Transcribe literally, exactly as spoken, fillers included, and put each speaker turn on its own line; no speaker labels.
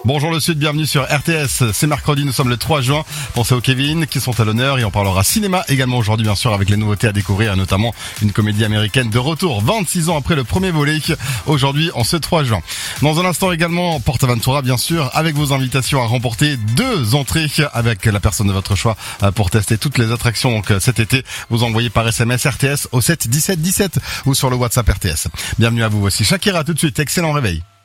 Bonjour le Sud, bienvenue sur R T S. C'est mercredi, nous sommes le trois juin. Pensez aux Kevin qui sont à l'honneur et on parlera cinéma également aujourd'hui bien sûr avec les nouveautés à découvrir, notamment une comédie américaine de retour vingt-six ans après le premier volet aujourd'hui en ce trois juin. Dans un instant également, PortAventura bien sûr avec vos invitations à remporter deux entrées avec la personne de votre choix pour tester toutes les attractions donc cet été. Vous envoyez par S M S R T S au sept dix-sept dix-sept ou sur le WhatsApp R T S. Bienvenue à vous, voici Shakira tout de suite, excellent réveil.